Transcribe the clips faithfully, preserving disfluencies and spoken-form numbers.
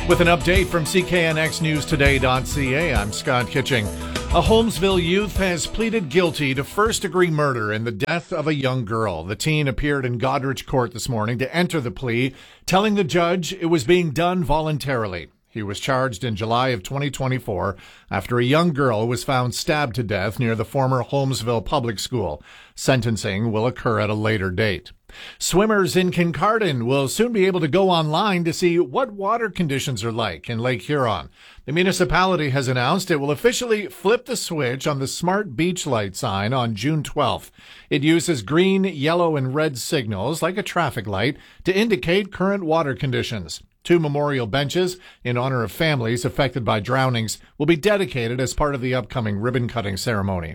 With an update from C K N X News Today dot C A, I'm Scott Kitching. A Holmesville youth has pleaded guilty to first-degree murder in the death of a young girl. The teen appeared in Goderich Court this morning to enter the plea, telling the judge it was being done voluntarily. He was charged in July of twenty twenty-four after a young girl was found stabbed to death near the former Holmesville Public School. Sentencing will occur at a later date. Swimmers in Kincardine will soon be able to go online to see what water conditions are like in Lake Huron. The municipality has announced it will officially flip the switch on the Smart Beach Light sign on June twelfth. It uses green, yellow, and red signals like a traffic light to indicate current water conditions. Two memorial benches in honor of families affected by drownings will be dedicated as part of the upcoming ribbon-cutting ceremony.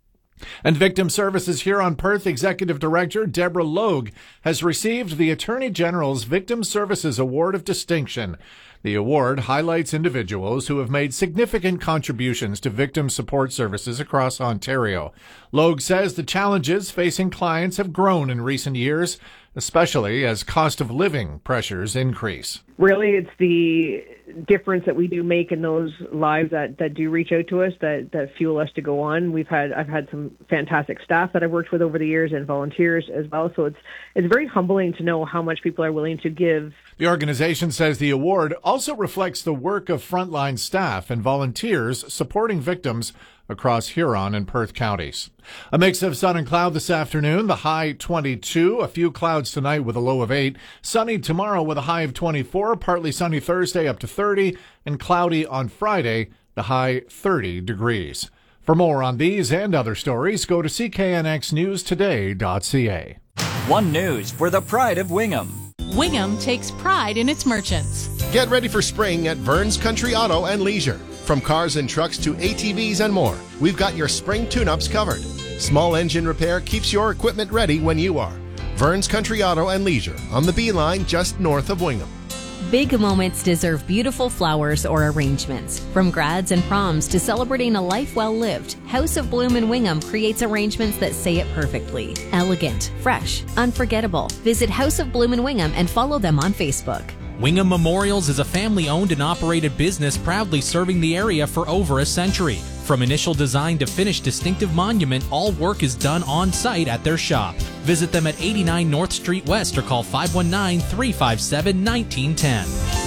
And Victim Services Huron-Perth Executive Director Deborah Logue has received the Attorney General's Victim Services Award of Distinction. The award highlights individuals who have made significant contributions to victim support services across Ontario. Logue says the challenges facing clients have grown in recent years, especially as cost of living pressures increase. Really, it's the difference that we do make in those lives that, that do reach out to us, that, that fuel us to go on. We've had I've had some fantastic staff that I've worked with over the years and volunteers as well. So it's it's very humbling to know how much people are willing to give. The organization says the award also reflects the work of frontline staff and volunteers supporting victims across Huron and Perth counties. A mix of sun and cloud this afternoon, the high twenty-two. A few clouds tonight with a low of eight. Sunny tomorrow with a high of twenty-four. Partly sunny Thursday up to thirty. And cloudy on Friday, the high thirty degrees. For more on these and other stories, go to C K N X News Today dot C A. One News for the pride of Wingham. Wingham takes pride in its merchants. Get ready for spring at Vern's Country Auto and Leisure. From cars and trucks to A T Vs and more, we've got your spring tune-ups covered. Small engine repair keeps your equipment ready when you are. Vern's Country Auto and Leisure on the B line just north of Wingham. Big moments deserve beautiful flowers or arrangements. From grads and proms to celebrating a life well lived, House of Bloom in Wingham creates arrangements that say it perfectly. Elegant, fresh, unforgettable. Visit House of Bloom in Wingham and follow them on Facebook. Wingham Memorials is a family-owned and operated business proudly serving the area for over a century. From initial design to finished distinctive monument, all work is done on-site at their shop. Visit them at eighty-nine North Street West or call five one nine, three five seven, one nine one zero.